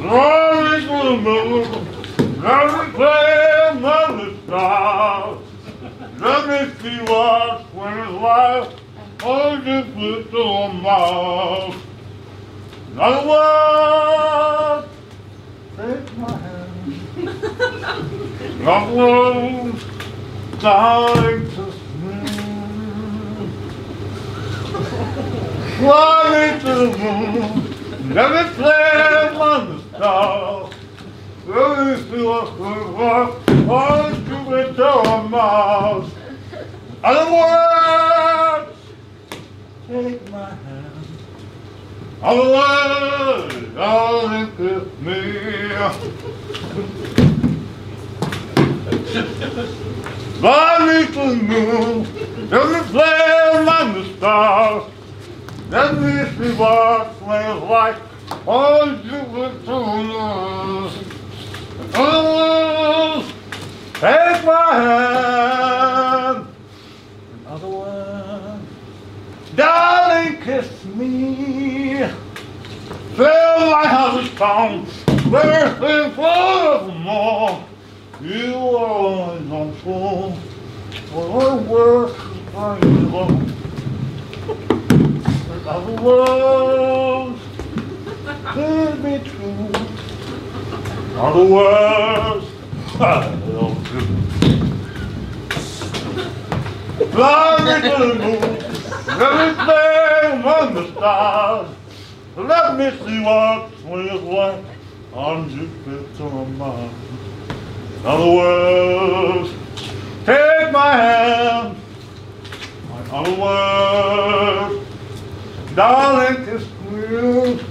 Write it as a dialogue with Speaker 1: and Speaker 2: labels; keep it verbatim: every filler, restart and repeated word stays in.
Speaker 1: Rolling through the moon, let me play among the stars. Let me see what's when it's life, or just put to a mouth. In other words, take my hand. In other words, darling, kiss me. Fly me to the moon, let me play among the stars. Let me see what's when it's life, or just put to a mouth. In other words, take my hand. Otherwise, darling, kiss me. Fly me to the moon, let me play among the stars. Let me see what smells like on Jupiter. Oh, take my hand. In other words, darling, kiss me. Fill my house with songs, everything forevermore. You are always on full, for the words are evil. In other words, please be true. In other words, I love you. Fly me to the moon, let me play among the stars. Let me see what spring is like on Jupiter and Mars. In other words, take my hand. In other words, darling, kiss me.